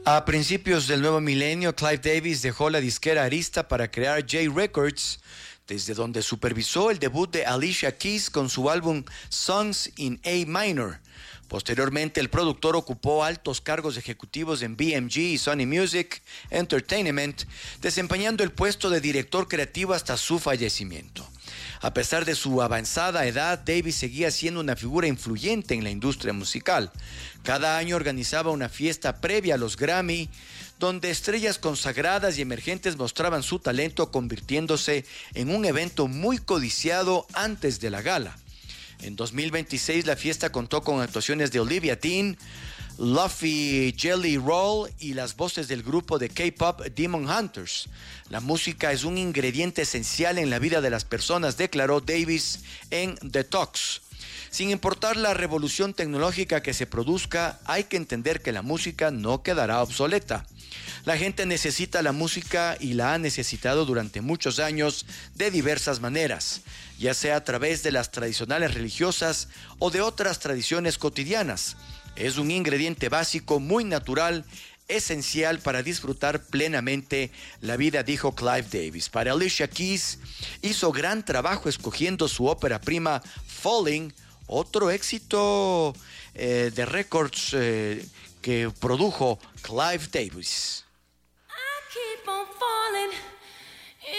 A principios del nuevo milenio, Clive Davis dejó la disquera Arista para crear J Records, desde donde supervisó el debut de Alicia Keys con su álbum Songs in A Minor. Posteriormente, el productor ocupó altos cargos ejecutivos en BMG y Sony Music Entertainment, desempeñando el puesto de director creativo hasta su fallecimiento. A pesar de su avanzada edad, Davis seguía siendo una figura influyente en la industria musical. Cada año organizaba una fiesta previa a los Grammy, donde estrellas consagradas y emergentes mostraban su talento, convirtiéndose en un evento muy codiciado antes de la gala. En 2026 la fiesta contó con actuaciones de Olivia Dean, Luffy Jelly Roll y las voces del grupo de K-pop Demon Hunters. La música es un ingrediente esencial en la vida de las personas, declaró Davis en The Talks. Sin importar la revolución tecnológica que se produzca, hay que entender que la música no quedará obsoleta. La gente necesita la música y la ha necesitado durante muchos años de diversas maneras, ya sea a través de las tradicionales religiosas o de otras tradiciones cotidianas. Es un ingrediente básico, muy natural, esencial para disfrutar plenamente la vida, dijo Clive Davis. Para Alicia Keys, hizo gran trabajo escogiendo su ópera prima Falling, otro éxito de récords que produjo Clive Davis.